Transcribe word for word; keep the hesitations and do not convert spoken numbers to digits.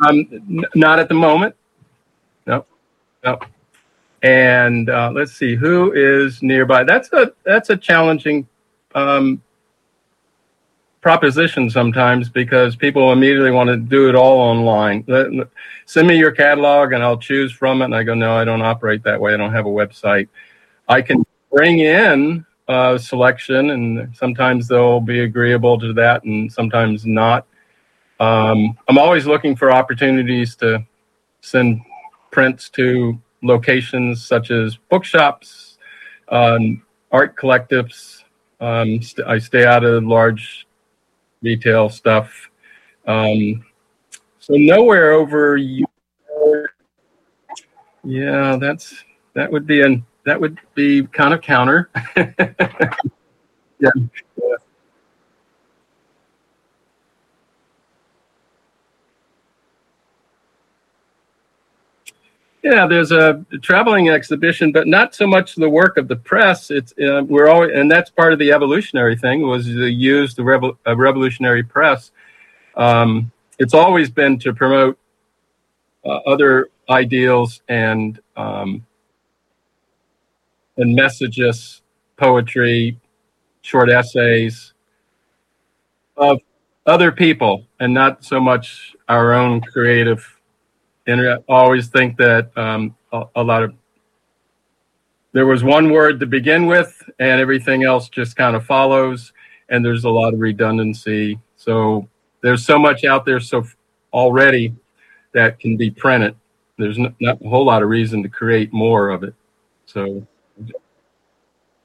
Um, n- not at the moment. No, no. And uh, let's see who is nearby. That's a that's a challenging um, proposition sometimes because people immediately want to do it all online. Let- let- Send me your catalog and I'll choose from it. And I go, no, I don't operate that way. I don't have a website. I can bring in a selection, and sometimes they'll be agreeable to that, and sometimes not. Um, I'm always looking for opportunities to send prints to locations such as bookshops, um, art collectives. Um, st- I stay out of large retail stuff. Um, so nowhere over. Yeah, that's that would be an that would be kind of counter. Yeah. Yeah, there's a traveling exhibition, but not so much the work of the press. It's uh, we're always, and that's part of the evolutionary thing was to use the revol- uh, revolutionary press. Um, it's always been to promote uh, other ideals and um, and messages, poetry, short essays of other people, and not so much our own creative. And I always think that um, a, a lot of there was one word to begin with, and everything else just kind of follows. And there's a lot of redundancy. So there's so much out there so already that can be printed. There's not, not a whole lot of reason to create more of it. So